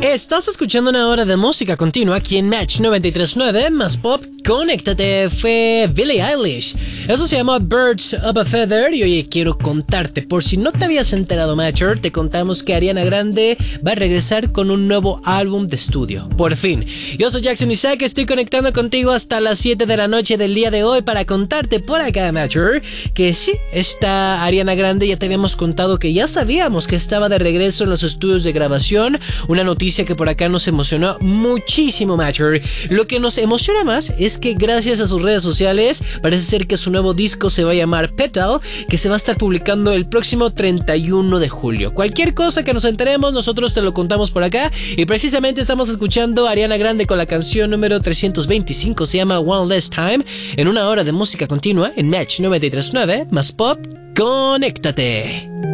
Estás escuchando una hora de música continua aquí en Match 93.9 más Pop. Conéctate, fue Billie Eilish. Eso se llama Birds of a Feather. Y oye, quiero contarte, por si no te habías enterado, Matcher, te contamos que Ariana Grande va a regresar con un nuevo álbum de estudio. Por fin. Yo soy Jackson Isaac, estoy conectando contigo hasta las 7 de la noche del día de hoy para contarte por acá, Matcher, que sí, esta Ariana Grande ya te habíamos contado que ya sabíamos que estaba de regreso en los estudios de grabación. Una noticia que por acá nos emocionó muchísimo, Matcher. Lo que nos emociona más es que gracias a sus redes sociales parece ser que su nuevo disco se va a llamar Petal, que se va a estar publicando el próximo 31 de julio. Cualquier cosa que nos enteremos, nosotros te lo contamos por acá. Y precisamente estamos escuchando a Ariana Grande con la canción número 325, se llama One Last Time, en una hora de música continua en Match 93.9 más Pop. Conéctate.